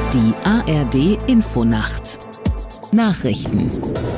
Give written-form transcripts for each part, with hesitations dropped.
Die ARD Infonacht Nachrichten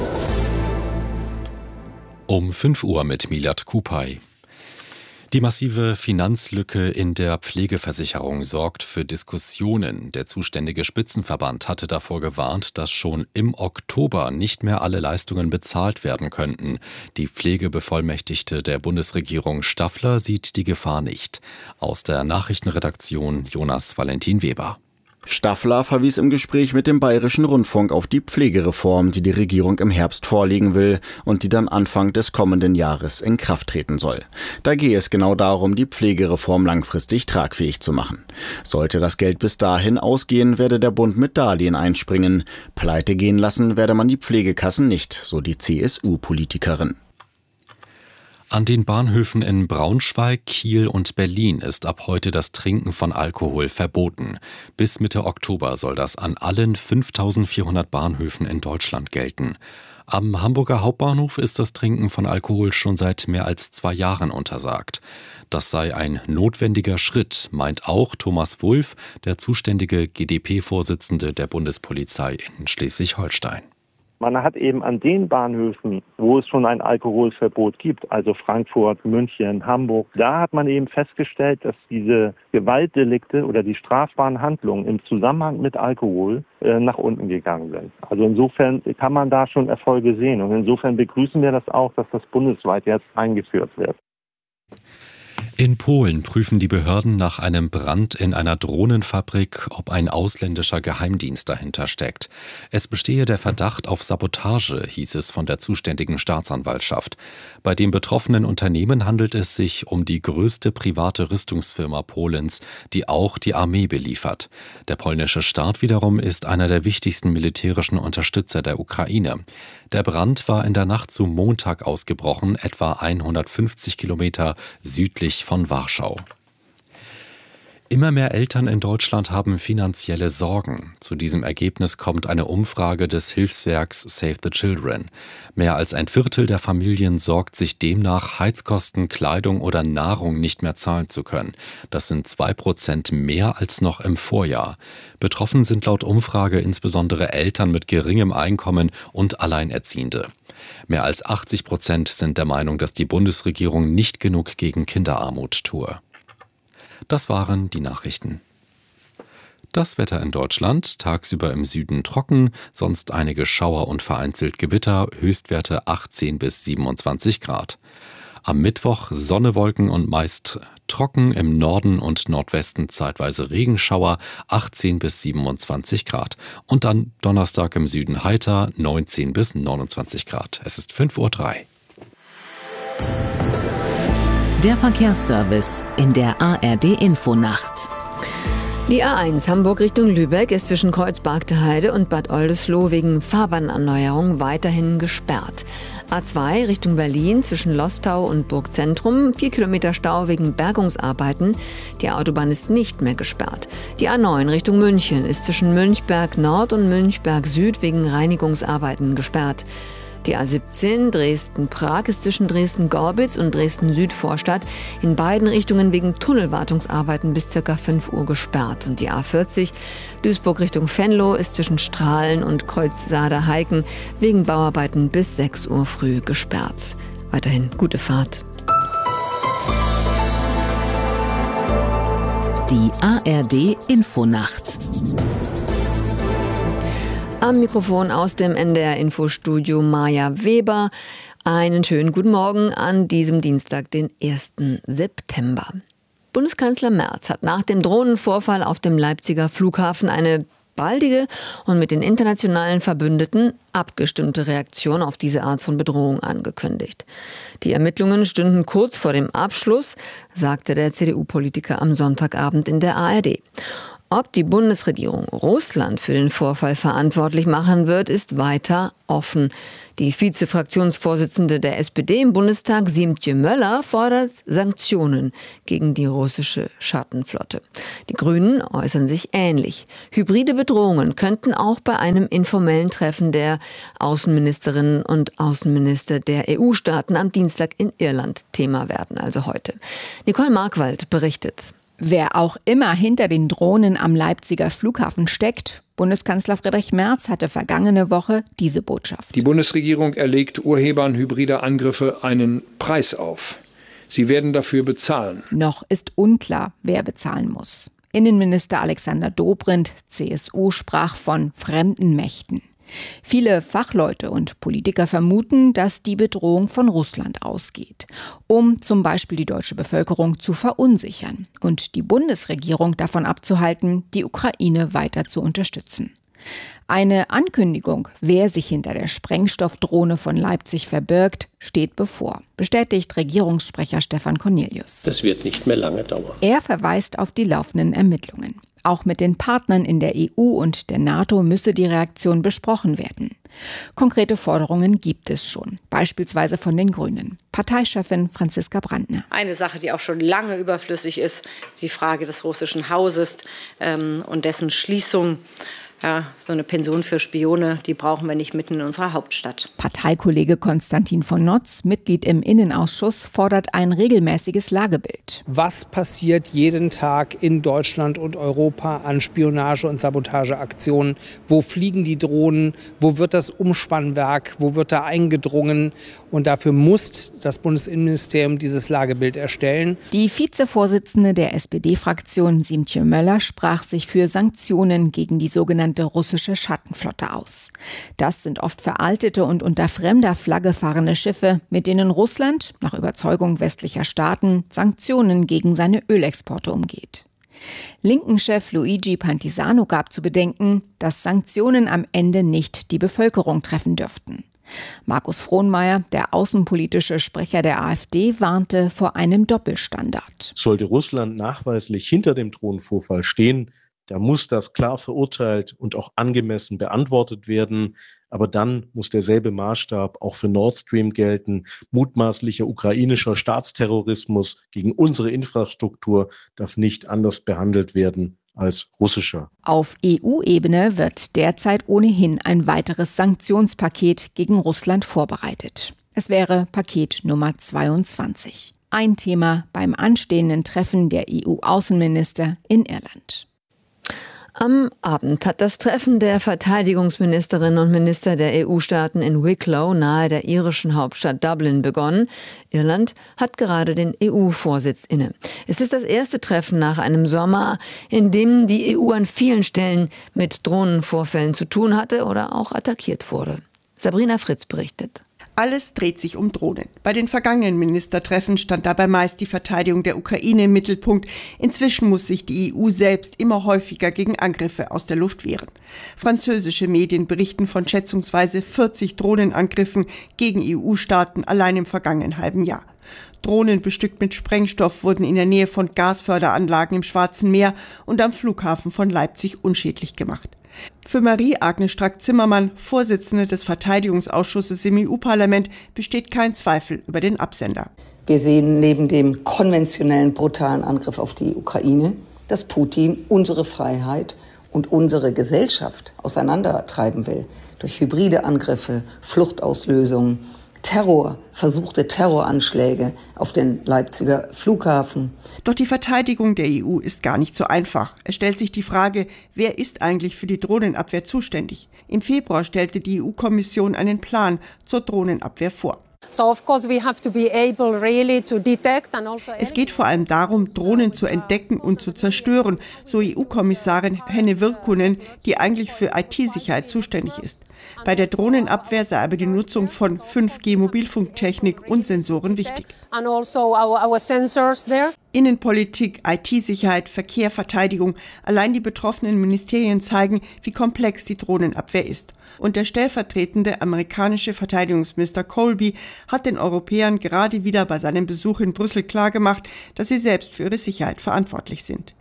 Um 5 Uhr mit Milad Kupay. Die massive Finanzlücke in der Pflegeversicherung sorgt für Diskussionen. Der zuständige Spitzenverband hatte davor gewarnt, dass schon im Oktober nicht mehr alle Leistungen bezahlt werden könnten. Die Pflegebevollmächtigte der Bundesregierung Staffler sieht die Gefahr nicht. Aus der Nachrichtenredaktion Jonas Valentin Weber. Staffler verwies im Gespräch mit dem Bayerischen Rundfunk auf die Pflegereform, die die Regierung im Herbst vorlegen will und die dann Anfang des kommenden Jahres in Kraft treten soll. Da gehe es genau darum, die Pflegereform langfristig tragfähig zu machen. Sollte das Geld bis dahin ausgehen, werde der Bund mit Darlehen einspringen. Pleite gehen lassen werde man die Pflegekassen nicht, so die CSU-Politikerin. An den Bahnhöfen in Braunschweig, Kiel und Berlin ist ab heute das Trinken von Alkohol verboten. Bis Mitte Oktober soll das an allen 5.400 Bahnhöfen in Deutschland gelten. Am Hamburger Hauptbahnhof ist das Trinken von Alkohol schon seit mehr als 2 Jahren untersagt. Das sei ein notwendiger Schritt, meint auch Thomas Wulff, der zuständige GdP-Vorsitzende der Bundespolizei in Schleswig-Holstein. Man hat eben an den Bahnhöfen, wo es schon ein Alkoholverbot gibt, also Frankfurt, München, Hamburg, da hat man eben festgestellt, dass diese Gewaltdelikte oder die strafbaren Handlungen im Zusammenhang mit Alkohol nach unten gegangen sind. Also insofern kann man da schon Erfolge sehen und insofern begrüßen wir das auch, dass das bundesweit jetzt eingeführt wird. In Polen prüfen die Behörden nach einem Brand in einer Drohnenfabrik, ob ein ausländischer Geheimdienst dahinter steckt. Es bestehe der Verdacht auf Sabotage, hieß es von der zuständigen Staatsanwaltschaft. Bei dem betroffenen Unternehmen handelt es sich um die größte private Rüstungsfirma Polens, die auch die Armee beliefert. Der polnische Staat wiederum ist einer der wichtigsten militärischen Unterstützer der Ukraine. Der Brand war in der Nacht zu Montag ausgebrochen, etwa 150 Kilometer südlich von Warschau. Immer mehr Eltern in Deutschland haben finanzielle Sorgen. Zu diesem Ergebnis kommt eine Umfrage des Hilfswerks Save the Children. Mehr als ein Viertel der Familien sorgt sich demnach, Heizkosten, Kleidung oder Nahrung nicht mehr zahlen zu können. Das sind 2% mehr als noch im Vorjahr. Betroffen sind laut Umfrage insbesondere Eltern mit geringem Einkommen und Alleinerziehende. Mehr als 80% sind der Meinung, dass die Bundesregierung nicht genug gegen Kinderarmut tue. Das waren die Nachrichten. Das Wetter in Deutschland, tagsüber im Süden trocken, sonst einige Schauer und vereinzelt Gewitter, Höchstwerte 18 bis 27 Grad. Am Mittwoch Sonne, Wolken und meist trocken, im Norden und Nordwesten zeitweise Regenschauer, 18 bis 27 Grad. Und dann Donnerstag im Süden heiter, 19 bis 29 Grad. Es ist 5:03 Uhr. Der Verkehrsservice in der ARD Infonacht. Die A1 Hamburg Richtung Lübeck ist zwischen Kreuz-Bargteheide und Bad Oldesloe wegen Fahrbahnerneuerung weiterhin gesperrt. A2 Richtung Berlin zwischen Lostau und Burgzentrum, 4 Kilometer Stau wegen Bergungsarbeiten. Die Autobahn ist nicht mehr gesperrt. Die A9 Richtung München ist zwischen Münchberg Nord und Münchberg Süd wegen Reinigungsarbeiten gesperrt. Die A17 Dresden-Prag ist zwischen Dresden-Gorbitz und Dresden-Südvorstadt in beiden Richtungen wegen Tunnelwartungsarbeiten bis ca. 5 Uhr gesperrt. Und die A40 Duisburg Richtung Venlo ist zwischen Strahlen und Kreuz-Saade-Heiken wegen Bauarbeiten bis 6 Uhr früh gesperrt. Weiterhin gute Fahrt. Die ARD Infonacht. Am Mikrofon aus dem NDR-Infostudio Maja Weber. Einen schönen guten Morgen an diesem Dienstag, den 1. September. Bundeskanzler Merz hat nach dem Drohnenvorfall auf dem Leipziger Flughafen eine baldige und mit den internationalen Verbündeten abgestimmte Reaktion auf diese Art von Bedrohung angekündigt. Die Ermittlungen stünden kurz vor dem Abschluss, sagte der CDU-Politiker am Sonntagabend in der ARD. Ob die Bundesregierung Russland für den Vorfall verantwortlich machen wird, ist weiter offen. Die Vize-Fraktionsvorsitzende der SPD im Bundestag, Siemtje Möller, fordert Sanktionen gegen die russische Schattenflotte. Die Grünen äußern sich ähnlich. Hybride Bedrohungen könnten auch bei einem informellen Treffen der Außenministerinnen und Außenminister der EU-Staaten am Dienstag in Irland Thema werden, also heute. Nicole Markwald berichtet. Wer auch immer hinter den Drohnen am Leipziger Flughafen steckt, Bundeskanzler Friedrich Merz hatte vergangene Woche diese Botschaft. Die Bundesregierung erlegt Urhebern hybrider Angriffe einen Preis auf. Sie werden dafür bezahlen. Noch ist unklar, wer bezahlen muss. Innenminister Alexander Dobrindt, CSU, sprach von fremden Mächten. Viele Fachleute und Politiker vermuten, dass die Bedrohung von Russland ausgeht, um zum Beispiel die deutsche Bevölkerung zu verunsichern und die Bundesregierung davon abzuhalten, die Ukraine weiter zu unterstützen. Eine Ankündigung, wer sich hinter der Sprengstoffdrohne von Leipzig verbirgt, steht bevor, bestätigt Regierungssprecher Stefan Cornelius. Das wird nicht mehr lange dauern. Er verweist auf die laufenden Ermittlungen. Auch mit den Partnern in der EU und der NATO müsse die Reaktion besprochen werden. Konkrete Forderungen gibt es schon, beispielsweise von den Grünen. Parteichefin Franziska Brandner. Eine Sache, die auch schon lange überflüssig ist die Frage des russischen Hauses und dessen Schließung. Ja, so eine Pension für Spione, die brauchen wir nicht mitten in unserer Hauptstadt. Parteikollege Konstantin von Notz, Mitglied im Innenausschuss, fordert ein regelmäßiges Lagebild. Was passiert jeden Tag in Deutschland und Europa an Spionage- und Sabotageaktionen? Wo fliegen die Drohnen? Wo wird das Umspannwerk? Wo wird da eingedrungen? Und dafür muss das Bundesinnenministerium dieses Lagebild erstellen. Die Vizevorsitzende der SPD-Fraktion, Siemtje Möller, sprach sich für Sanktionen gegen die sogenannte russische Schattenflotte aus. Das sind oft veraltete und unter fremder Flagge fahrende Schiffe, mit denen Russland, nach Überzeugung westlicher Staaten, Sanktionen gegen seine Ölexporte umgeht. Linken-Chef Luigi Pantisano gab zu bedenken, dass Sanktionen am Ende nicht die Bevölkerung treffen dürften. Markus Frohnmeier, der außenpolitische Sprecher der AfD, warnte vor einem Doppelstandard. Sollte Russland nachweislich hinter dem Drohnenvorfall stehen, da muss das klar verurteilt und auch angemessen beantwortet werden. Aber dann muss derselbe Maßstab auch für Nord Stream gelten. Mutmaßlicher ukrainischer Staatsterrorismus gegen unsere Infrastruktur darf nicht anders behandelt werden als russischer. Auf EU-Ebene wird derzeit ohnehin ein weiteres Sanktionspaket gegen Russland vorbereitet. Es wäre Paket Nummer 22. Ein Thema beim anstehenden Treffen der EU-Außenminister in Irland. Am Abend hat das Treffen der Verteidigungsministerinnen und Minister der EU-Staaten in Wicklow nahe der irischen Hauptstadt Dublin begonnen. Irland hat gerade den EU-Vorsitz inne. Es ist das erste Treffen nach einem Sommer, in dem die EU an vielen Stellen mit Drohnenvorfällen zu tun hatte oder auch attackiert wurde. Sabrina Fritz berichtet. Alles dreht sich um Drohnen. Bei den vergangenen Ministertreffen stand dabei meist die Verteidigung der Ukraine im Mittelpunkt. Inzwischen muss sich die EU selbst immer häufiger gegen Angriffe aus der Luft wehren. Französische Medien berichten von schätzungsweise 40 Drohnenangriffen gegen EU-Staaten allein im vergangenen halben Jahr. Drohnen bestückt mit Sprengstoff wurden in der Nähe von Gasförderanlagen im Schwarzen Meer und am Flughafen von Leipzig unschädlich gemacht. Für Marie-Agnes Strack-Zimmermann, Vorsitzende des Verteidigungsausschusses im EU-Parlament, besteht kein Zweifel über den Absender. Wir sehen neben dem konventionellen brutalen Angriff auf die Ukraine, dass Putin unsere Freiheit und unsere Gesellschaft auseinandertreiben will. Durch hybride Angriffe, Fluchtauslösungen, Terror, versuchte Terroranschläge auf den Leipziger Flughafen. Doch die Verteidigung der EU ist gar nicht so einfach. Es stellt sich die Frage, wer ist eigentlich für die Drohnenabwehr zuständig? Im Februar stellte die EU-Kommission einen Plan zur Drohnenabwehr vor. Es geht vor allem darum, Drohnen zu entdecken und zu zerstören, so EU-Kommissarin Henna Virkkunen, die eigentlich für IT-Sicherheit zuständig ist. Bei der Drohnenabwehr sei aber die Nutzung von 5G-Mobilfunktechnik und Sensoren wichtig. Innenpolitik, IT-Sicherheit, Verkehr, Verteidigung. Allein die betroffenen Ministerien zeigen, wie komplex die Drohnenabwehr ist. Und der stellvertretende amerikanische Verteidigungsminister Colby hat den Europäern gerade wieder bei seinem Besuch in Brüssel klargemacht, dass sie selbst für ihre Sicherheit verantwortlich sind.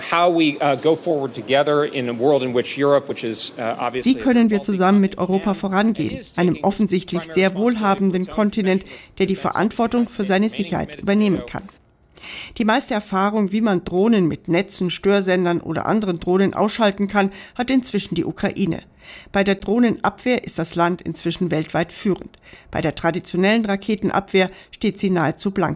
Wie können wir zusammen mit Europa vorangehen, einem offensichtlich sehr wohlhabenden Kontinent, der die Verantwortung für seine Sicherheit übernehmen kann? Die meiste Erfahrung, wie man Drohnen mit Netzen, Störsendern oder anderen Drohnen ausschalten kann, hat inzwischen die Ukraine. Bei der Drohnenabwehr ist das Land inzwischen weltweit führend. Bei der traditionellen Raketenabwehr steht sie nahezu blank da.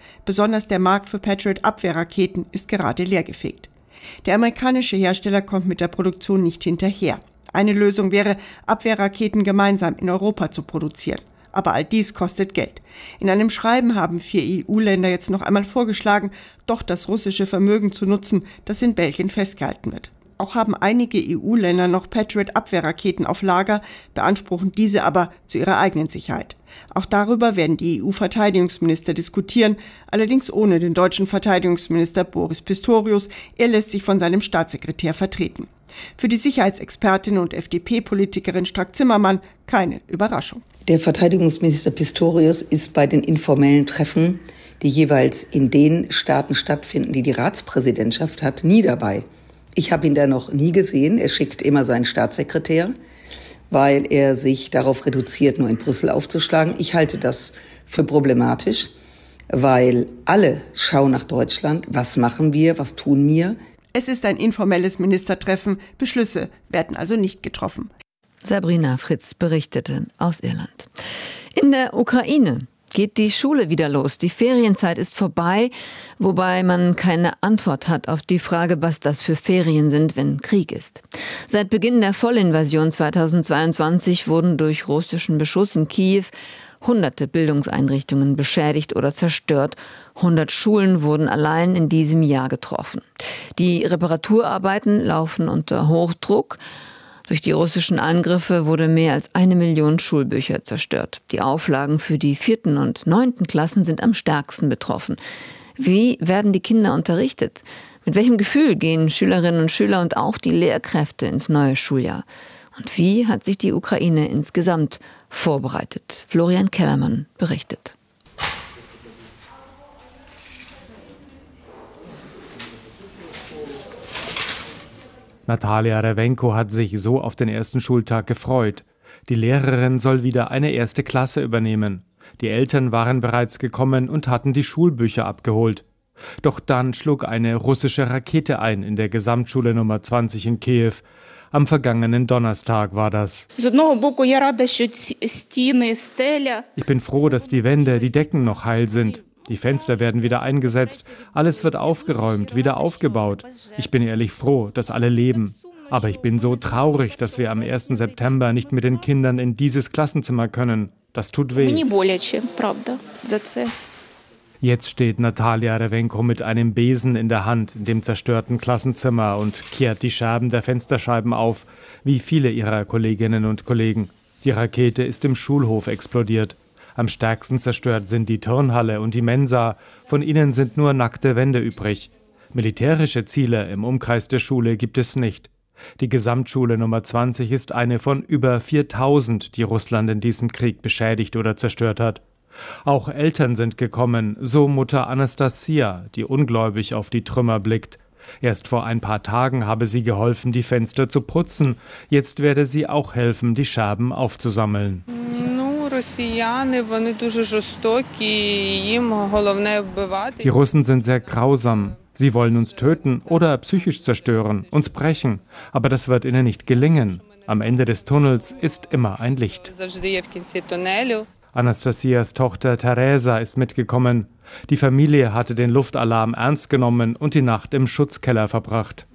Besonders der Markt für Patriot-Abwehrraketen ist gerade leergefegt. Der amerikanische Hersteller kommt mit der Produktion nicht hinterher. Eine Lösung wäre, Abwehrraketen gemeinsam in Europa zu produzieren. Aber all dies kostet Geld. In einem Schreiben haben 4 EU-Länder jetzt noch einmal vorgeschlagen, doch das russische Vermögen zu nutzen, das in Belgien festgehalten wird. Auch haben einige EU-Länder noch Patriot-Abwehrraketen auf Lager, beanspruchen diese aber zu ihrer eigenen Sicherheit. Auch darüber werden die EU-Verteidigungsminister diskutieren, allerdings ohne den deutschen Verteidigungsminister Boris Pistorius. Er lässt sich von seinem Staatssekretär vertreten. Für die Sicherheitsexpertin und FDP-Politikerin Strack-Zimmermann keine Überraschung. Der Verteidigungsminister Pistorius ist bei den informellen Treffen, die jeweils in den Staaten stattfinden, die die Ratspräsidentschaft hat, nie dabei. Ich habe ihn da noch nie gesehen. Er schickt immer seinen Staatssekretär, weil er sich darauf reduziert, nur in Brüssel aufzuschlagen. Ich halte das für problematisch, weil alle schauen nach Deutschland. Was machen wir? Was tun wir? Es ist ein informelles Ministertreffen. Beschlüsse werden also nicht getroffen. Sabrina Fritz berichtete aus Irland. In der Ukraine geht die Schule wieder los. Die Ferienzeit ist vorbei, wobei man keine Antwort hat auf die Frage, was das für Ferien sind, wenn Krieg ist. Seit Beginn der Vollinvasion 2022 wurden durch russischen Beschuss in Kiew hunderte Bildungseinrichtungen beschädigt oder zerstört. 100 Schulen wurden allein in diesem Jahr getroffen. Die Reparaturarbeiten laufen unter Hochdruck. Durch die russischen Angriffe wurde mehr als 1 Million Schulbücher zerstört. Die Auflagen für die 4. und 9. Klassen sind am stärksten betroffen. Wie werden die Kinder unterrichtet? Mit welchem Gefühl gehen Schülerinnen und Schüler und auch die Lehrkräfte ins neue Schuljahr? Und wie hat sich die Ukraine insgesamt vorbereitet? Florian Kellermann berichtet. Natalia Rewenko hat sich so auf den ersten Schultag gefreut. Die Lehrerin soll wieder eine 1. Klasse übernehmen. Die Eltern waren bereits gekommen und hatten die Schulbücher abgeholt. Doch dann schlug eine russische Rakete ein in der Gesamtschule Nummer 20 in Kiew. Am vergangenen Donnerstag war das. Ich bin froh, dass die Wände, die Decken noch heil sind. Die Fenster werden wieder eingesetzt, alles wird aufgeräumt, wieder aufgebaut. Ich bin ehrlich froh, dass alle leben. Aber ich bin so traurig, dass wir am 1. September nicht mit den Kindern in dieses Klassenzimmer können. Das tut weh. Jetzt steht Natalia Rewenko mit einem Besen in der Hand in dem zerstörten Klassenzimmer und kehrt die Scherben der Fensterscheiben auf, wie viele ihrer Kolleginnen und Kollegen. Die Rakete ist im Schulhof explodiert. Am stärksten zerstört sind die Turnhalle und die Mensa. Von ihnen sind nur nackte Wände übrig. Militärische Ziele im Umkreis der Schule gibt es nicht. Die Gesamtschule Nummer 20 ist eine von über 4000, die Russland in diesem Krieg beschädigt oder zerstört hat. Auch Eltern sind gekommen, so Mutter Anastasia, die ungläubig auf die Trümmer blickt. Erst vor ein paar Tagen habe sie geholfen, die Fenster zu putzen. Jetzt werde sie auch helfen, die Scherben aufzusammeln. Die Russen sind sehr grausam. Sie wollen uns töten oder psychisch zerstören, uns brechen. Aber das wird ihnen nicht gelingen. Am Ende des Tunnels ist immer ein Licht. Anastasias Tochter Teresa ist mitgekommen. Die Familie hatte den Luftalarm ernst genommen und die Nacht im Schutzkeller verbracht.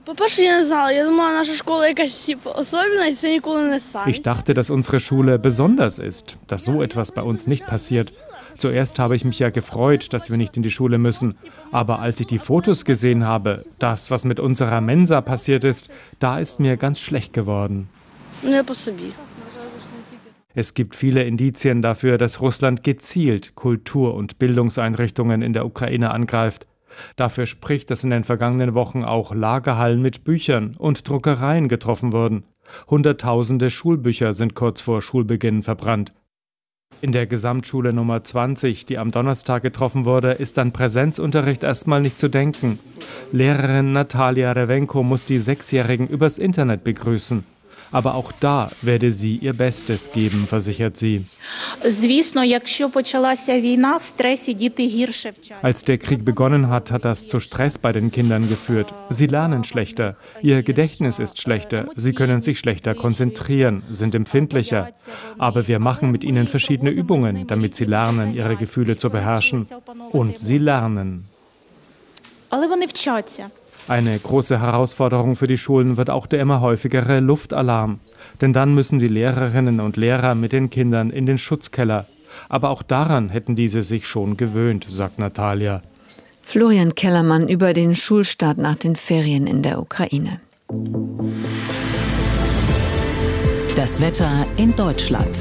Ich dachte, dass unsere Schule besonders ist, dass so etwas bei uns nicht passiert. Zuerst habe ich mich ja gefreut, dass wir nicht in die Schule müssen. Aber als ich die Fotos gesehen habe, das, was mit unserer Mensa passiert ist, da ist mir ganz schlecht geworden. Es gibt viele Indizien dafür, dass Russland gezielt Kultur- und Bildungseinrichtungen in der Ukraine angreift. Dafür spricht, dass in den vergangenen Wochen auch Lagerhallen mit Büchern und Druckereien getroffen wurden. Hunderttausende Schulbücher sind kurz vor Schulbeginn verbrannt. In der Gesamtschule Nummer 20, die am Donnerstag getroffen wurde, ist an Präsenzunterricht erstmal nicht zu denken. Lehrerin Natalia Rewenko muss die 6-Jährigen übers Internet begrüßen. Aber auch da werde sie ihr Bestes geben, versichert sie. Als der Krieg begonnen hat, hat das zu Stress bei den Kindern geführt. Sie lernen schlechter, ihr Gedächtnis ist schlechter, sie können sich schlechter konzentrieren, sind empfindlicher. Aber wir machen mit ihnen verschiedene Übungen, damit sie lernen, ihre Gefühle zu beherrschen. Und sie lernen. Eine große Herausforderung für die Schulen wird auch der immer häufigere Luftalarm. Denn dann müssen die Lehrerinnen und Lehrer mit den Kindern in den Schutzkeller. Aber auch daran hätten diese sich schon gewöhnt, sagt Natalia. Florian Kellermann über den Schulstart nach den Ferien in der Ukraine. Das Wetter in Deutschland.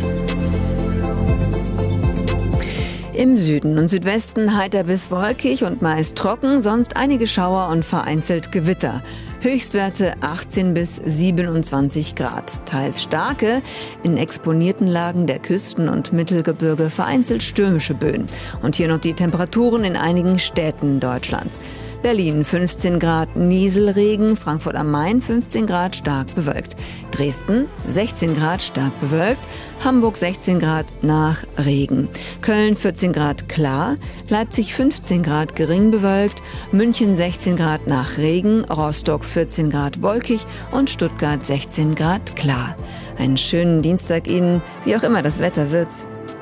Im Süden und Südwesten heiter bis wolkig und meist trocken, sonst einige Schauer und vereinzelt Gewitter. Höchstwerte 18 bis 27 Grad. Teils starke, in exponierten Lagen der Küsten und Mittelgebirge vereinzelt stürmische Böen. Und hier noch die Temperaturen in einigen Städten Deutschlands. Berlin 15 Grad Nieselregen, Frankfurt am Main 15 Grad stark bewölkt. Dresden 16 Grad stark bewölkt, Hamburg 16 Grad nach Regen. Köln 14 Grad klar, Leipzig 15 Grad gering bewölkt, München 16 Grad nach Regen, Rostock 14 Grad wolkig und Stuttgart 16 Grad klar. Einen schönen Dienstag Ihnen, wie auch immer das Wetter wird.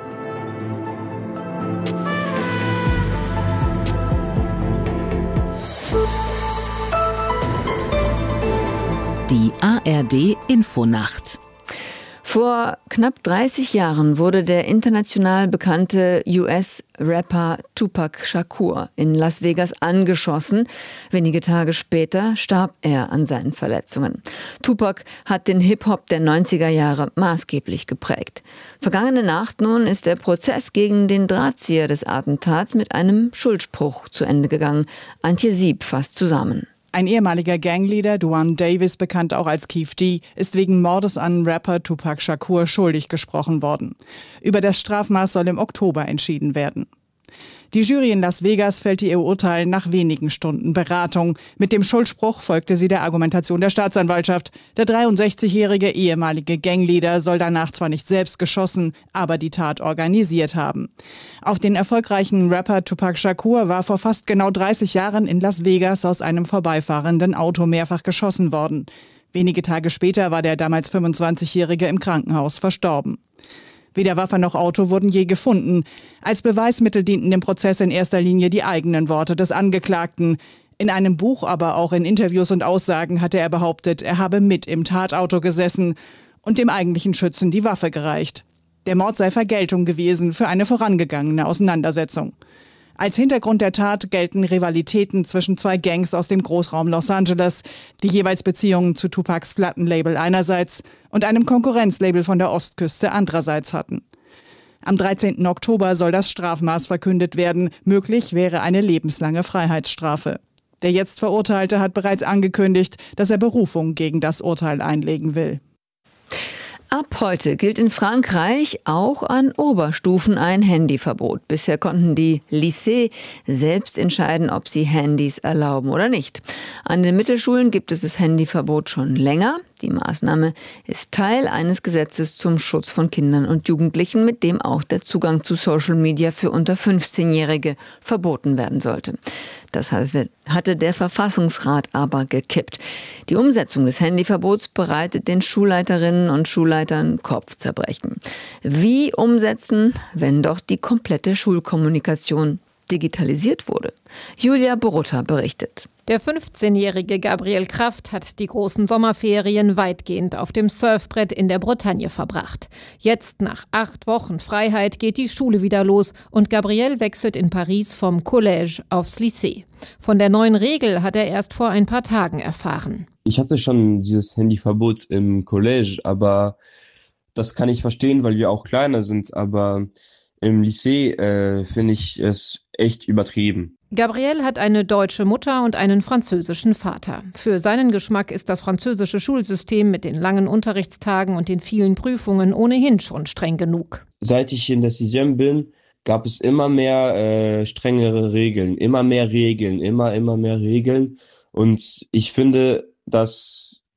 Die ARD Infonacht. Vor knapp 30 Jahren wurde der international bekannte US-Rapper Tupac Shakur in Las Vegas angeschossen. Wenige Tage später starb er an seinen Verletzungen. Tupac hat den Hip-Hop der 90er Jahre maßgeblich geprägt. Vergangene Nacht nun ist der Prozess gegen den Drahtzieher des Attentats mit einem Schuldspruch zu Ende gegangen. Antje Sieb fasst zusammen. Ein ehemaliger Gangleader, Duane Davis, bekannt auch als Keef D, ist wegen Mordes an Rapper Tupac Shakur schuldig gesprochen worden. Über das Strafmaß soll im Oktober entschieden werden. Die Jury in Las Vegas fällte ihr Urteil nach wenigen Stunden Beratung. Mit dem Schuldspruch folgte sie der Argumentation der Staatsanwaltschaft. Der 63-jährige ehemalige Gangleader soll danach zwar nicht selbst geschossen, aber die Tat organisiert haben. Auf den erfolgreichen Rapper Tupac Shakur war vor fast genau 30 Jahren in Las Vegas aus einem vorbeifahrenden Auto mehrfach geschossen worden. Wenige Tage später war der damals 25-jährige im Krankenhaus verstorben. Weder Waffe noch Auto wurden je gefunden. Als Beweismittel dienten im Prozess in erster Linie die eigenen Worte des Angeklagten. In einem Buch, aber auch in Interviews und Aussagen hatte er behauptet, er habe mit im Tatauto gesessen und dem eigentlichen Schützen die Waffe gereicht. Der Mord sei Vergeltung gewesen für eine vorangegangene Auseinandersetzung. Als Hintergrund der Tat gelten Rivalitäten zwischen zwei Gangs aus dem Großraum Los Angeles, die jeweils Beziehungen zu Tupacs Plattenlabel einerseits und einem Konkurrenzlabel von der Ostküste andererseits hatten. Am 13. Oktober soll das Strafmaß verkündet werden. Möglich wäre eine lebenslange Freiheitsstrafe. Der jetzt Verurteilte hat bereits angekündigt, dass er Berufung gegen das Urteil einlegen will. Ab heute gilt in Frankreich auch an Oberstufen ein Handyverbot. Bisher konnten die Lycées selbst entscheiden, ob sie Handys erlauben oder nicht. An den Mittelschulen gibt es das Handyverbot schon länger. Die Maßnahme ist Teil eines Gesetzes zum Schutz von Kindern und Jugendlichen, mit dem auch der Zugang zu Social Media für unter 15-Jährige verboten werden sollte. Das hatte der Verfassungsrat aber gekippt. Die Umsetzung des Handyverbots bereitet den Schulleiterinnen und Schulleitern Kopfzerbrechen. Wie umsetzen, wenn doch die komplette Schulkommunikation digitalisiert wurde? Julia Borutta berichtet. Der 15-jährige Gabriel Kraft hat die großen Sommerferien weitgehend auf dem Surfbrett in der Bretagne verbracht. Jetzt, nach 8 Wochen Freiheit, geht die Schule wieder los und Gabriel wechselt in Paris vom Collège aufs Lycée. Von der neuen Regel hat er erst vor ein paar Tagen erfahren. Ich hatte schon dieses Handyverbot im Collège, aber das kann ich verstehen, weil wir auch kleiner sind. Aber im Lycée finde ich es echt übertrieben. Gabriel hat eine deutsche Mutter und einen französischen Vater. Für seinen Geschmack ist das französische Schulsystem mit den langen Unterrichtstagen und den vielen Prüfungen ohnehin schon streng genug. Seit ich in der 6. bin, gab es immer mehr strengere Regeln, immer mehr Regeln. Und ich finde, dass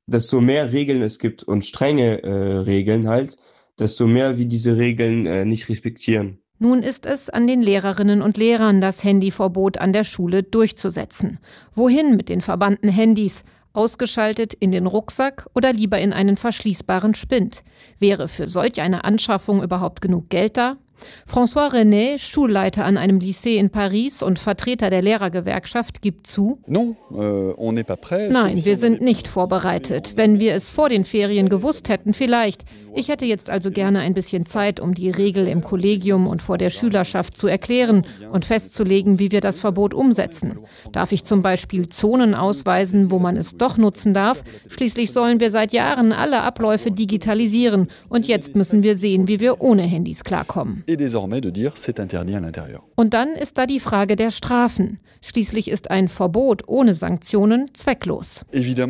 desto mehr Regeln es gibt und strenge Regeln halt, desto mehr wir diese Regeln nicht respektieren. Nun ist es an den Lehrerinnen und Lehrern, das Handyverbot an der Schule durchzusetzen. Wohin mit den verbannten Handys? Ausgeschaltet in den Rucksack oder lieber in einen verschließbaren Spind? Wäre für solch eine Anschaffung überhaupt genug Geld da? François René, Schulleiter an einem Lycée in Paris und Vertreter der Lehrergewerkschaft, gibt zu: Nein, wir sind nicht vorbereitet. Wenn wir es vor den Ferien gewusst hätten, vielleicht. Ich hätte jetzt also gerne ein bisschen Zeit, um die Regel im Kollegium und vor der Schülerschaft zu erklären und festzulegen, wie wir das Verbot umsetzen. Darf ich zum Beispiel Zonen ausweisen, wo man es doch nutzen darf? Schließlich sollen wir seit Jahren alle Abläufe digitalisieren und jetzt müssen wir sehen, wie wir ohne Handys klarkommen. Und dann ist da die Frage der Strafen. Schließlich ist ein Verbot ohne Sanktionen zwecklos.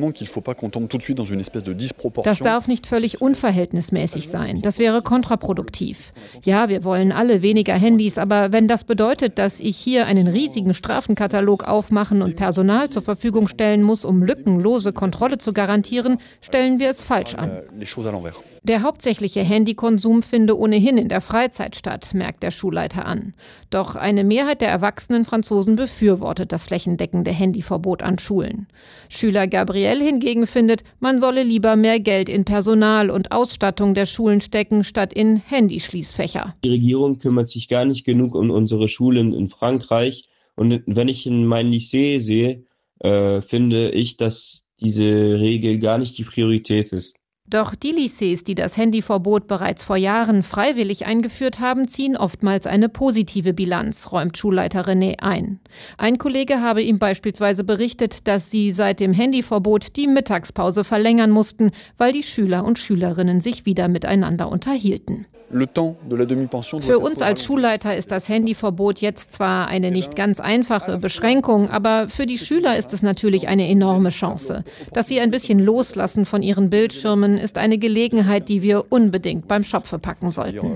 Das darf nicht völlig unverhältnismäßig sein. Das wäre kontraproduktiv. Ja, wir wollen alle weniger Handys, aber wenn das bedeutet, dass ich hier einen riesigen Strafenkatalog aufmachen und Personal zur Verfügung stellen muss, um lückenlose Kontrolle zu garantieren, stellen wir es falsch an. Der hauptsächliche Handykonsum finde ohnehin in der Freizeit statt, merkt der Schulleiter an. Doch eine Mehrheit der erwachsenen Franzosen befürwortet das flächendeckende Handyverbot an Schulen. Schüler Gabriel hingegen findet, man solle lieber mehr Geld in Personal und Ausstattung der Schulen stecken, statt in Handyschließfächer. Die Regierung kümmert sich gar nicht genug um unsere Schulen in Frankreich. Und wenn ich in mein Lycée sehe, finde ich, dass diese Regel gar nicht die Priorität ist. Doch die Lycées, die das Handyverbot bereits vor Jahren freiwillig eingeführt haben, ziehen oftmals eine positive Bilanz, räumt Schulleiter René ein. Ein Kollege habe ihm beispielsweise berichtet, dass sie seit dem Handyverbot die Mittagspause verlängern mussten, weil die Schüler und Schülerinnen sich wieder miteinander unterhielten. Für uns als Schulleiter ist das Handyverbot jetzt zwar eine nicht ganz einfache Beschränkung, aber für die Schüler ist es natürlich eine enorme Chance. Dass sie ein bisschen loslassen von ihren Bildschirmen, ist eine Gelegenheit, die wir unbedingt beim Schopfe packen sollten.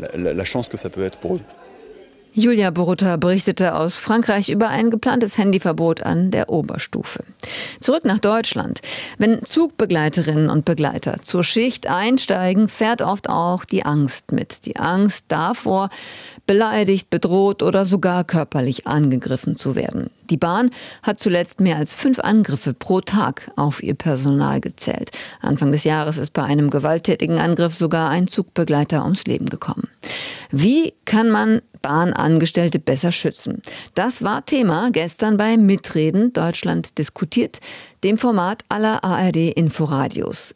Julia Borutta berichtete aus Frankreich über ein geplantes Handyverbot an der Oberstufe. Zurück nach Deutschland. Wenn Zugbegleiterinnen und Begleiter zur Schicht einsteigen, fährt oft auch die Angst mit. Die Angst davor, beleidigt, bedroht oder sogar körperlich angegriffen zu werden. Die Bahn hat zuletzt mehr als 5 Angriffe pro Tag auf ihr Personal gezählt. Anfang des Jahres ist bei einem gewalttätigen Angriff sogar ein Zugbegleiter ums Leben gekommen. Wie kann man Bahnangestellte besser schützen? Das war Thema gestern bei Mitreden Deutschland diskutiert, dem Format aller ARD-Inforadios.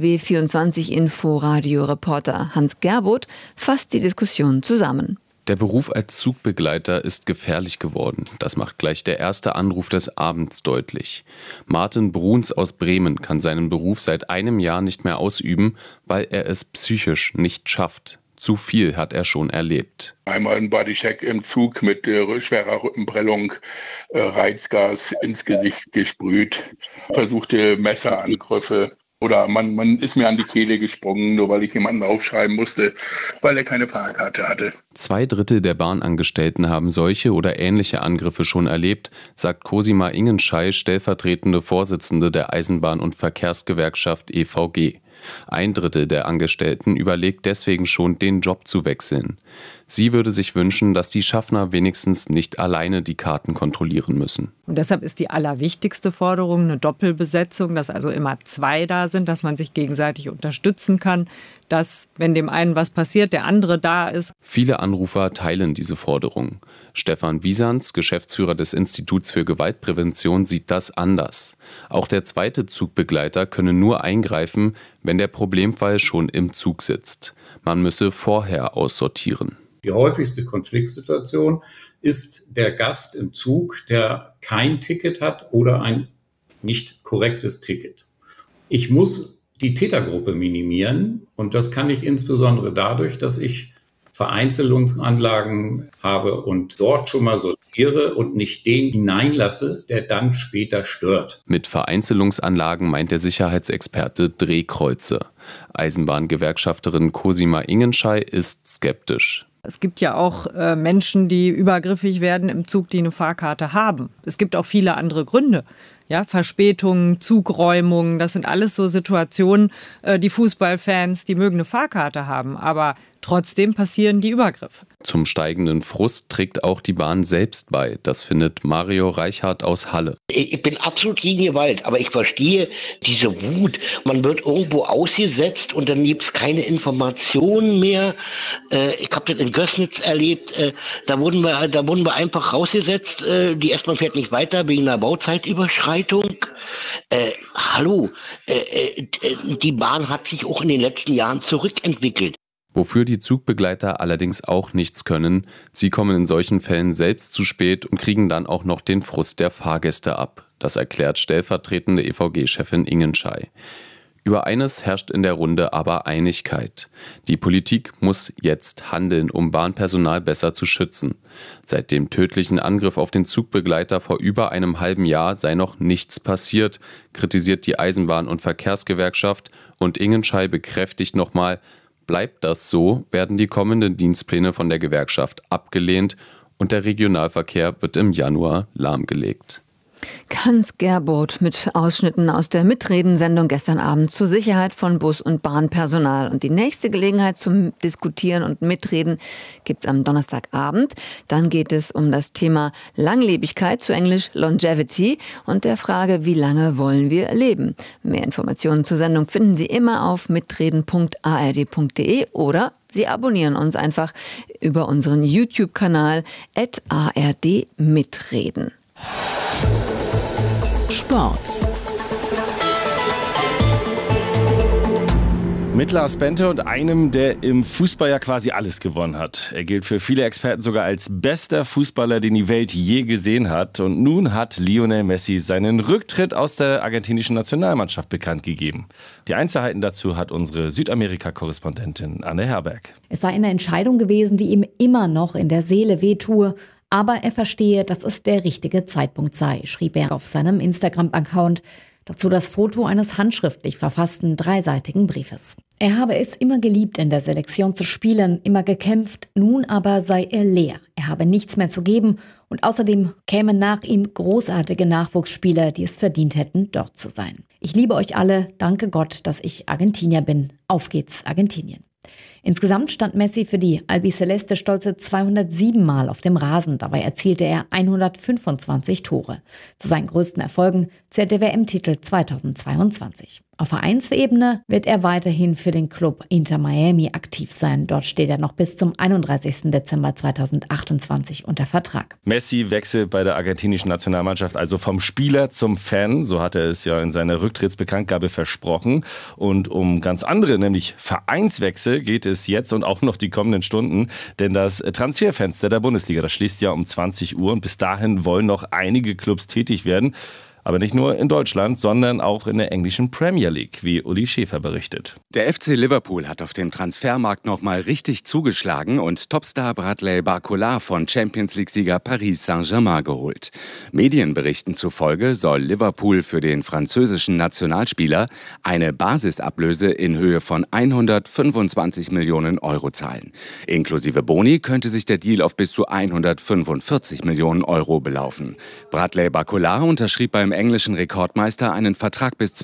RBB24-Inforadio-Reporter Hans Gerbuth fasst die Diskussion zusammen. Der Beruf als Zugbegleiter ist gefährlich geworden. Das macht gleich der erste Anruf des Abends deutlich. Martin Bruns aus Bremen kann seinen Beruf seit einem Jahr nicht mehr ausüben, weil er es psychisch nicht schafft. Zu viel hat er schon erlebt. Einmal ein Bodycheck im Zug mit schwerer Rückenprellung, Reizgas ins Gesicht gesprüht, versuchte Messerangriffe. Oder man ist mir an die Kehle gesprungen, nur weil ich jemanden aufschreiben musste, weil er keine Fahrkarte hatte. 2/3 der Bahnangestellten haben solche oder ähnliche Angriffe schon erlebt, sagt Cosima Ingenschei, stellvertretende Vorsitzende der Eisenbahn- und Verkehrsgewerkschaft EVG. 1/3 der Angestellten überlegt deswegen schon, den Job zu wechseln. Sie würde sich wünschen, dass die Schaffner wenigstens nicht alleine die Karten kontrollieren müssen. Und deshalb ist die allerwichtigste Forderung eine Doppelbesetzung, dass also immer 2 da sind, dass man sich gegenseitig unterstützen kann, dass, wenn dem einen was passiert, der andere da ist. Viele Anrufer teilen diese Forderung. Stefan Bisanz, Geschäftsführer des Instituts für Gewaltprävention, sieht das anders. Auch der zweite Zugbegleiter könne nur eingreifen, wenn der Problemfall schon im Zug sitzt. Man müsse vorher aussortieren. Die häufigste Konfliktsituation ist der Gast im Zug, der kein Ticket hat oder ein nicht korrektes Ticket. Ich muss die Tätergruppe minimieren und das kann ich insbesondere dadurch, dass ich Vereinzelungsanlagen habe und dort schon mal sortiere und nicht den hineinlasse, der dann später stört. Mit Vereinzelungsanlagen meint der Sicherheitsexperte Drehkreuze. Eisenbahngewerkschafterin Cosima Ingenschei ist skeptisch. Es gibt ja auch Menschen, die übergriffig werden im Zug, die eine Fahrkarte haben. Es gibt auch viele andere Gründe. Ja, Verspätungen, Zugräumungen, das sind alles so Situationen, die Fußballfans, die mögen eine Fahrkarte haben, aber trotzdem passieren die Übergriffe. Zum steigenden Frust trägt auch die Bahn selbst bei. Das findet Mario Reichhardt aus Halle. Ich bin absolut gegen Gewalt, aber ich verstehe diese Wut. Man wird irgendwo ausgesetzt und dann gibt es keine Informationen mehr. Ich habe das in Gößnitz erlebt. Da wurden wir einfach rausgesetzt. Die S-Bahn fährt nicht weiter wegen einer Bauzeitüberschreitung. Hallo, die Bahn hat sich auch in den letzten Jahren zurückentwickelt. Wofür die Zugbegleiter allerdings auch nichts können, sie kommen in solchen Fällen selbst zu spät und kriegen dann auch noch den Frust der Fahrgäste ab. Das erklärt stellvertretende EVG-Chefin Ingenschei. Über eines herrscht in der Runde aber Einigkeit. Die Politik muss jetzt handeln, um Bahnpersonal besser zu schützen. Seit dem tödlichen Angriff auf den Zugbegleiter vor über einem halben Jahr sei noch nichts passiert, kritisiert die Eisenbahn- und Verkehrsgewerkschaft, und Ingenschei bekräftigt nochmal: Bleibt das so, werden die kommenden Dienstpläne von der Gewerkschaft abgelehnt und der Regionalverkehr wird im Januar lahmgelegt. Hans Gerbold mit Ausschnitten aus der Mitreden-Sendung gestern Abend zur Sicherheit von Bus- und Bahnpersonal. Und die nächste Gelegenheit zum Diskutieren und Mitreden gibt es am Donnerstagabend. Dann geht es um das Thema Langlebigkeit, zu Englisch Longevity, und der Frage, wie lange wollen wir leben. Mehr Informationen zur Sendung finden Sie immer auf mitreden.ard.de oder Sie abonnieren uns einfach über unseren YouTube-Kanal @ARD-Mitreden. Sport. Mit Lars Bente und einem, der im Fußball ja quasi alles gewonnen hat. Er gilt für viele Experten sogar als bester Fußballer, den die Welt je gesehen hat. Und nun hat Lionel Messi seinen Rücktritt aus der argentinischen Nationalmannschaft bekannt gegeben. Die Einzelheiten dazu hat unsere Südamerika-Korrespondentin Anne Herberg. Es sei eine Entscheidung gewesen, die ihm immer noch in der Seele wehtue. Aber er verstehe, dass es der richtige Zeitpunkt sei, schrieb er auf seinem Instagram-Account. Dazu das Foto eines handschriftlich verfassten dreiseitigen Briefes. Er habe es immer geliebt, in der Selektion zu spielen, immer gekämpft, nun aber sei er leer. Er habe nichts mehr zu geben und außerdem kämen nach ihm großartige Nachwuchsspieler, die es verdient hätten, dort zu sein. Ich liebe euch alle, danke Gott, dass ich Argentinier bin. Auf geht's, Argentinien. Insgesamt stand Messi für die Albiceleste stolze 207 Mal auf dem Rasen. Dabei erzielte er 125 Tore. Zu seinen größten Erfolgen zählt der WM-Titel 2022. Auf Vereinsebene wird er weiterhin für den Club Inter Miami aktiv sein. Dort steht er noch bis zum 31. Dezember 2028 unter Vertrag. Messi wechselt bei der argentinischen Nationalmannschaft also vom Spieler zum Fan. So hat er es ja in seiner Rücktrittsbekanntgabe versprochen. Und um ganz andere, nämlich Vereinswechsel, geht es jetzt und auch noch die kommenden Stunden. Denn das Transferfenster der Bundesliga, das schließt ja um 20 Uhr. Und bis dahin wollen noch einige Clubs tätig werden. Aber nicht nur in Deutschland, sondern auch in der englischen Premier League, wie Uli Schäfer berichtet. Der FC Liverpool hat auf dem Transfermarkt nochmal richtig zugeschlagen und Topstar Bradley Barcola von Champions-League-Sieger Paris Saint-Germain geholt. Medienberichten zufolge soll Liverpool für den französischen Nationalspieler eine Basisablöse in Höhe von 125 Millionen Euro zahlen. Inklusive Boni könnte sich der Deal auf bis zu 145 Millionen Euro belaufen. Bradley Barcola unterschrieb beim englischen Rekordmeister einen Vertrag bis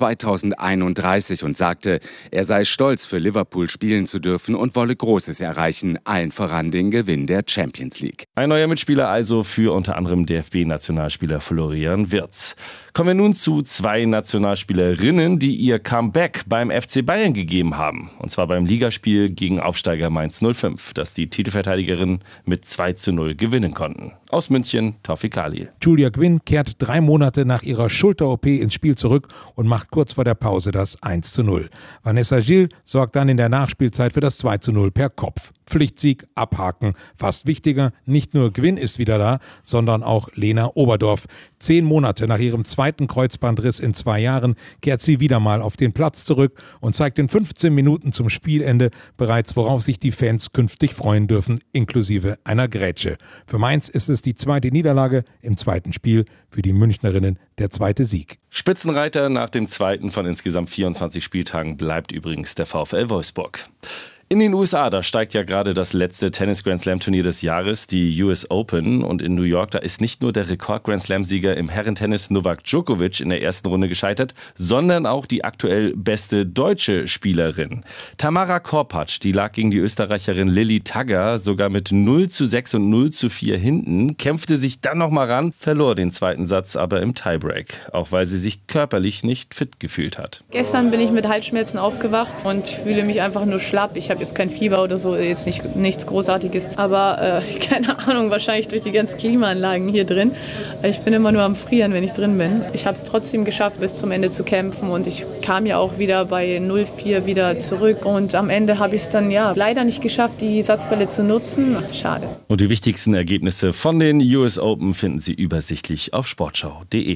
2031 und sagte, er sei stolz, für Liverpool spielen zu dürfen und wolle Großes erreichen, allen voran den Gewinn der Champions League. Ein neuer Mitspieler also für unter anderem DFB-Nationalspieler Florian Wirtz. Kommen wir nun zu zwei Nationalspielerinnen, die ihr Comeback beim FC Bayern gegeben haben. Und zwar beim Ligaspiel gegen Aufsteiger Mainz 05, das die Titelverteidigerinnen mit 2:0 gewinnen konnten. Aus München, Taufik Ali. Julia Gwynn kehrt 3 Monate nach ihrer Schulter-OP ins Spiel zurück und macht kurz vor der Pause das 1:0. Vanessa Gilles sorgt dann in der Nachspielzeit für das 2:0 per Kopf. Pflichtsieg, abhaken. Fast wichtiger, nicht nur Gwynn ist wieder da, sondern auch Lena Oberdorf. 10 Monate nach ihrem zweiten Kreuzbandriss in 2 Jahren kehrt sie wieder mal auf den Platz zurück und zeigt in 15 Minuten zum Spielende bereits, worauf sich die Fans künftig freuen dürfen, inklusive einer Grätsche. Für Mainz ist es die 2. Niederlage im 2. Spiel, für die Münchnerinnen der 2. Sieg. Spitzenreiter nach dem 2. von insgesamt 24 Spieltagen bleibt übrigens der VfL Wolfsburg. In den USA, da steigt ja gerade das letzte Tennis-Grand-Slam-Turnier des Jahres, die US Open. Und in New York, da ist nicht nur der Rekord-Grand-Slam-Sieger im Herrentennis Novak Djokovic in der ersten Runde gescheitert, sondern auch die aktuell beste deutsche Spielerin. Tamara Korpatsch, die lag gegen die Österreicherin Lilly Tagger sogar mit 0:6 und 0:4 hinten, kämpfte sich dann nochmal ran, verlor den zweiten Satz aber im Tiebreak, auch weil sie sich körperlich nicht fit gefühlt hat. Gestern bin ich mit Halsschmerzen aufgewacht und fühle mich einfach nur schlapp. Ich habe jetzt kein Fieber oder so, jetzt nichts Großartiges. Aber keine Ahnung, wahrscheinlich durch die ganzen Klimaanlagen hier drin. Ich bin immer nur am Frieren, wenn ich drin bin. Ich habe es trotzdem geschafft, bis zum Ende zu kämpfen. Und ich kam ja auch wieder bei 0:4 wieder zurück. Und am Ende habe ich es dann leider nicht geschafft, die Satzbälle zu nutzen. Schade. Und die wichtigsten Ergebnisse von den US Open finden Sie übersichtlich auf sportschau.de.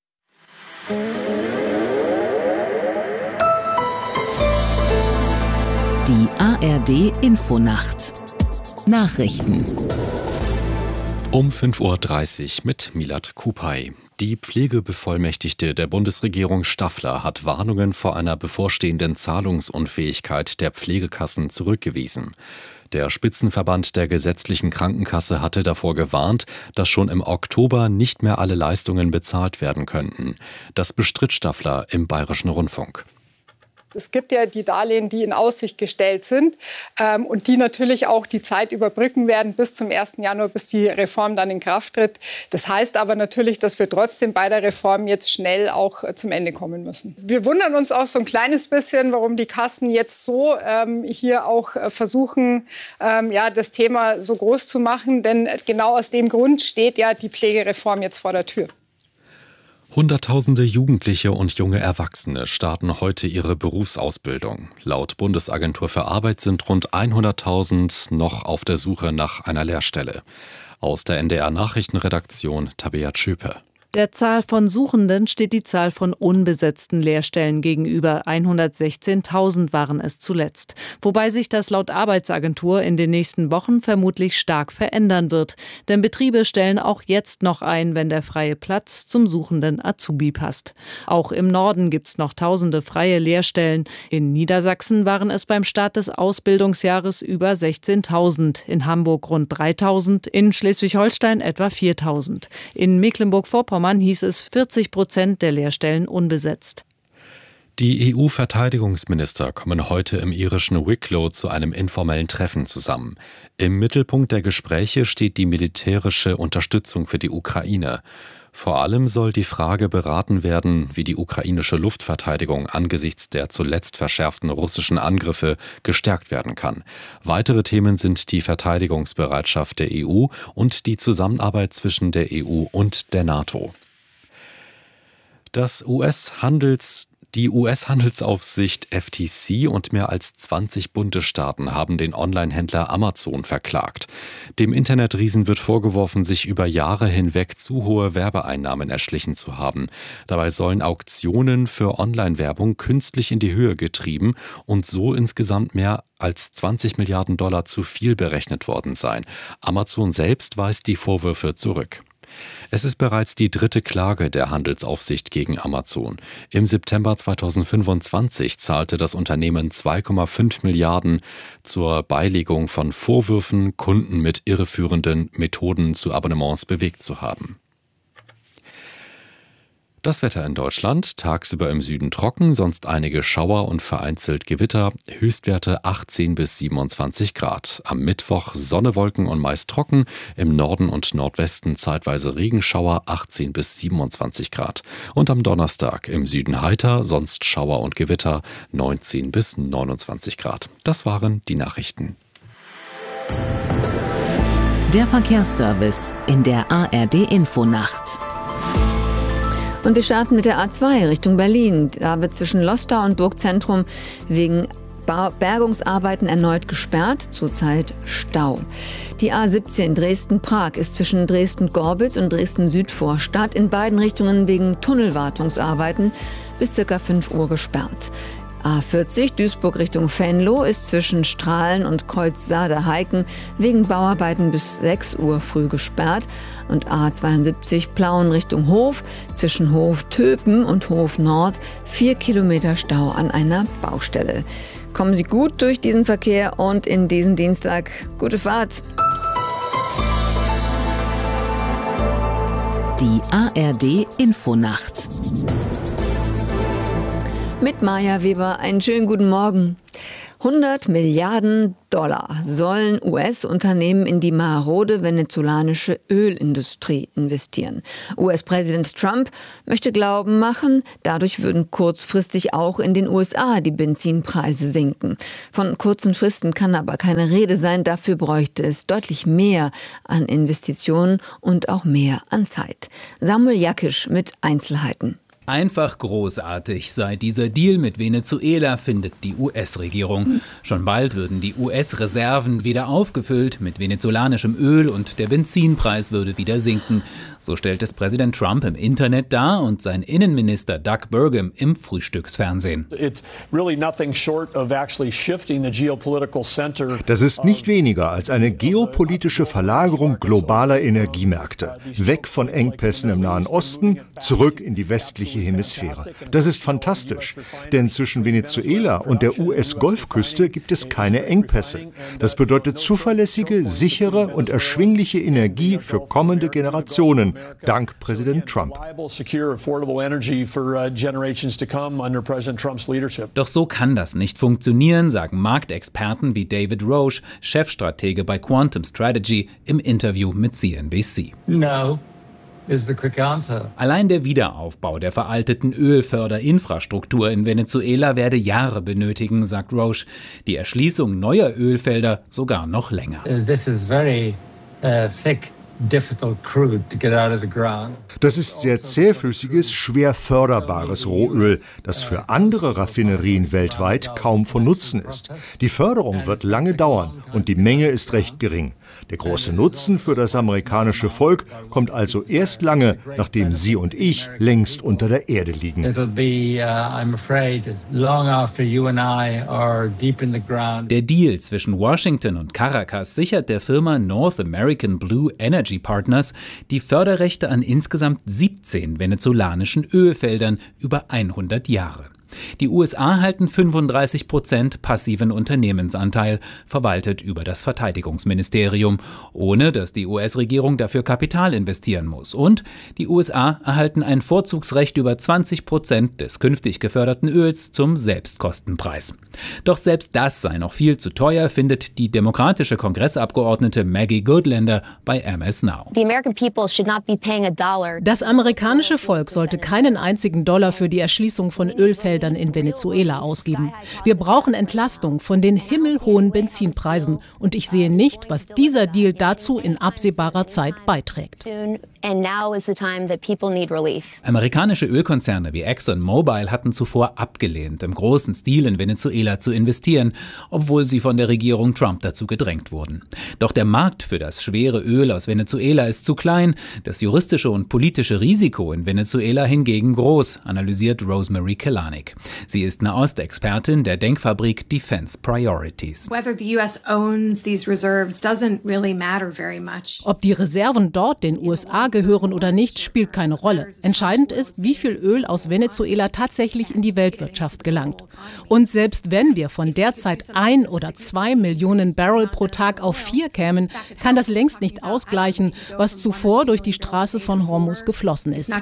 Die ARD Infonacht. Nachrichten. Um 5:30 Uhr mit Milad Kupay. Die Pflegebevollmächtigte der Bundesregierung Staffler hat Warnungen vor einer bevorstehenden Zahlungsunfähigkeit der Pflegekassen zurückgewiesen. Der Spitzenverband der gesetzlichen Krankenkasse hatte davor gewarnt, dass schon im Oktober nicht mehr alle Leistungen bezahlt werden könnten. Das bestritt Staffler im Bayerischen Rundfunk. Es gibt ja die Darlehen, die in Aussicht gestellt sind und die natürlich auch die Zeit überbrücken werden bis zum 1. Januar, bis die Reform dann in Kraft tritt. Das heißt aber natürlich, dass wir trotzdem bei der Reform jetzt schnell auch zum Ende kommen müssen. Wir wundern uns auch so ein kleines bisschen, warum die Kassen jetzt so hier auch versuchen, das Thema so groß zu machen. Denn genau aus dem Grund steht ja die Pflegereform jetzt vor der Tür. Hunderttausende Jugendliche und junge Erwachsene starten heute ihre Berufsausbildung. Laut Bundesagentur für Arbeit sind rund 100.000 noch auf der Suche nach einer Lehrstelle. Aus der NDR-Nachrichtenredaktion Tabea Schöpe. Der Zahl von Suchenden steht die Zahl von unbesetzten Lehrstellen gegenüber. 116.000 waren es zuletzt. Wobei sich das laut Arbeitsagentur in den nächsten Wochen vermutlich stark verändern wird. Denn Betriebe stellen auch jetzt noch ein, wenn der freie Platz zum suchenden Azubi passt. Auch im Norden gibt's noch tausende freie Lehrstellen. In Niedersachsen waren es beim Start des Ausbildungsjahres über 16.000. In Hamburg rund 3.000. In Schleswig-Holstein etwa 4.000. In Mecklenburg-Vorpommern hieß es 40% der Lehrstellen unbesetzt. Die EU-Verteidigungsminister kommen heute im irischen Wicklow zu einem informellen Treffen zusammen. Im Mittelpunkt der Gespräche steht die militärische Unterstützung für die Ukraine. Vor allem soll die Frage beraten werden, wie die ukrainische Luftverteidigung angesichts der zuletzt verschärften russischen Angriffe gestärkt werden kann. Weitere Themen sind die Verteidigungsbereitschaft der EU und die Zusammenarbeit zwischen der EU und der NATO. Die US-Handelsaufsicht FTC und mehr als 20 Bundesstaaten haben den Online-Händler Amazon verklagt. Dem Internetriesen wird vorgeworfen, sich über Jahre hinweg zu hohe Werbeeinnahmen erschlichen zu haben. Dabei sollen Auktionen für Online-Werbung künstlich in die Höhe getrieben und so insgesamt mehr als 20 Milliarden $ zu viel berechnet worden sein. Amazon selbst weist die Vorwürfe zurück. Es ist bereits die dritte Klage der Handelsaufsicht gegen Amazon. Im September 2025 zahlte das Unternehmen 2,5 Milliarden zur Beilegung von Vorwürfen, Kunden mit irreführenden Methoden zu Abonnements bewegt zu haben. Das Wetter in Deutschland, tagsüber im Süden trocken, sonst einige Schauer und vereinzelt Gewitter, Höchstwerte 18 bis 27 Grad. Am Mittwoch Sonne, Wolken und meist trocken, im Norden und Nordwesten zeitweise Regenschauer 18 bis 27 Grad. Und am Donnerstag im Süden heiter, sonst Schauer und Gewitter 19 bis 29 Grad. Das waren die Nachrichten. Der Verkehrsservice in der ARD Infonacht. Und wir starten mit der A2 Richtung Berlin. Da wird zwischen Lostar und Burgzentrum wegen Bergungsarbeiten erneut gesperrt, zurzeit Stau. Die A17 Dresden-Prag ist zwischen Dresden-Gorbitz und Dresden-Südvorstadt in beiden Richtungen wegen Tunnelwartungsarbeiten bis ca. 5 Uhr gesperrt. A40 Duisburg Richtung Venlo ist zwischen Strahlen und Kreuz-Saade-Heiken wegen Bauarbeiten bis 6 Uhr früh gesperrt. Und A72 Plauen Richtung Hof zwischen Hof Töpen und Hof Nord 4 Kilometer Stau an einer Baustelle. Kommen Sie gut durch diesen Verkehr und in diesen Dienstag. Gute Fahrt. Die ARD Infonacht. Mit Maja Weber einen schönen guten Morgen. 100 Milliarden Dollar sollen US-Unternehmen in die marode venezolanische Ölindustrie investieren. US-Präsident Trump möchte glauben machen, dadurch würden kurzfristig auch in den USA die Benzinpreise sinken. Von kurzen Fristen kann aber keine Rede sein. Dafür bräuchte es deutlich mehr an Investitionen und auch mehr an Zeit. Samuel Jakisch mit Einzelheiten. Einfach großartig sei dieser Deal mit Venezuela, findet die US-Regierung. Schon bald würden die US-Reserven wieder aufgefüllt mit venezolanischem Öl und der Benzinpreis würde wieder sinken. So stellt es Präsident Trump im Internet dar und sein Innenminister Doug Burgum im Frühstücksfernsehen. Das ist nicht weniger als eine geopolitische Verlagerung globaler Energiemärkte. Weg von Engpässen im Nahen Osten, zurück in die westliche Hemisphäre. Das ist fantastisch, denn zwischen Venezuela und der US-Golfküste gibt es keine Engpässe. Das bedeutet zuverlässige, sichere und erschwingliche Energie für kommende Generationen, dank Präsident Trump. Doch so kann das nicht funktionieren, sagen Marktexperten wie David Roche, Chefstratege bei Quantum Strategy, im Interview mit CNBC. No. Allein der Wiederaufbau der veralteten Ölförderinfrastruktur in Venezuela werde Jahre benötigen, sagt Roche. Die Erschließung neuer Ölfelder sogar noch länger. This is very thick. Das ist sehr zähflüssiges, schwer förderbares Rohöl, das für andere Raffinerien weltweit kaum von Nutzen ist. Die Förderung wird lange dauern und die Menge ist recht gering. Der große Nutzen für das amerikanische Volk kommt also erst lange, nachdem Sie und ich längst unter der Erde liegen. Der Deal zwischen Washington und Caracas sichert der Firma North American Blue Energy Partners die Förderrechte an insgesamt 17 venezolanischen Ölfeldern über 100 Jahre. Die USA halten 35% passiven Unternehmensanteil, verwaltet über das Verteidigungsministerium, ohne dass die US-Regierung dafür Kapital investieren muss. Und die USA erhalten ein Vorzugsrecht über 20% des künftig geförderten Öls zum Selbstkostenpreis. Doch selbst das sei noch viel zu teuer, findet die demokratische Kongressabgeordnete Maggie Goodlander bei MS Now. Das amerikanische Volk sollte keinen einzigen Dollar für die Erschließung von Ölfeldern in Venezuela ausgeben. Wir brauchen Entlastung von den himmelhohen Benzinpreisen und ich sehe nicht, was dieser Deal dazu in absehbarer Zeit beiträgt. Amerikanische Ölkonzerne wie ExxonMobil hatten zuvor abgelehnt, im großen Stil in Venezuela zu investieren, obwohl sie von der Regierung Trump dazu gedrängt wurden. Doch der Markt für das schwere Öl aus Venezuela ist zu klein, das juristische und politische Risiko in Venezuela hingegen groß, analysiert Rosemary Kelanik. Sie ist Nahostexpertin der Denkfabrik Defense Priorities. Ob die Reserven dort den USA gehören oder nicht, spielt keine Rolle. Entscheidend ist, wie viel Öl aus Venezuela tatsächlich in die Weltwirtschaft gelangt. Und selbst wenn wir von derzeit 1 oder 2 Millionen Barrel pro Tag auf 4 kämen, kann das längst nicht ausgleichen, was zuvor durch die Straße von Hormuz geflossen ist.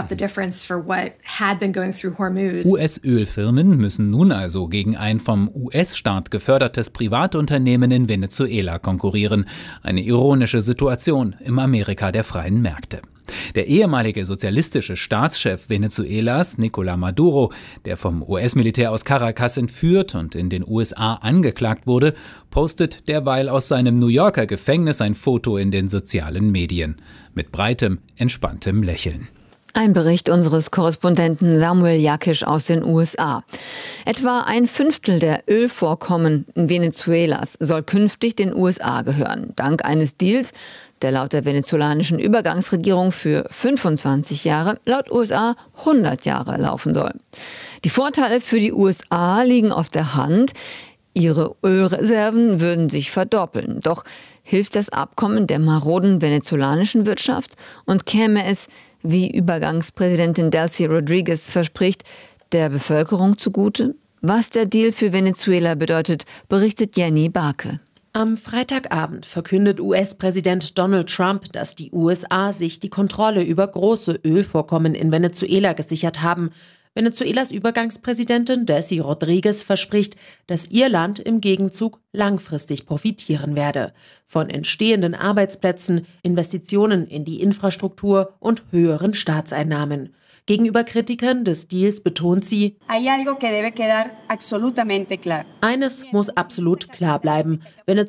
US-Ölfirmen müssen nun also gegen ein vom US-Staat gefördertes Privatunternehmen in Venezuela konkurrieren. Eine ironische Situation im Amerika der freien Märkte. Der ehemalige sozialistische Staatschef Venezuelas, Nicolás Maduro, der vom US-Militär aus Caracas entführt und in den USA angeklagt wurde, postet derweil aus seinem New Yorker Gefängnis ein Foto in den sozialen Medien. Mit breitem, entspanntem Lächeln. Ein Bericht unseres Korrespondenten Samuel Jakisch aus den USA. Etwa 1/5 der Ölvorkommen Venezuelas soll künftig den USA gehören, dank eines Deals, der laut der venezolanischen Übergangsregierung für 25 Jahre, laut USA 100 Jahre laufen soll. Die Vorteile für die USA liegen auf der Hand. Ihre Ölreserven würden sich verdoppeln. Doch hilft das Abkommen der maroden venezolanischen Wirtschaft und käme es, wie Übergangspräsidentin Delcy Rodriguez verspricht, der Bevölkerung zugute? Was der Deal für Venezuela bedeutet, berichtet Jenny Barke. Am Freitagabend verkündet US-Präsident Donald Trump, dass die USA sich die Kontrolle über große Ölvorkommen in Venezuela gesichert haben. Venezuelas Übergangspräsidentin Desi Rodriguez verspricht, dass ihr Land im Gegenzug langfristig profitieren werde. Von entstehenden Arbeitsplätzen, Investitionen in die Infrastruktur und höheren Staatseinnahmen. Gegenüber Kritikern des Deals betont sie, eines muss absolut klar bleiben.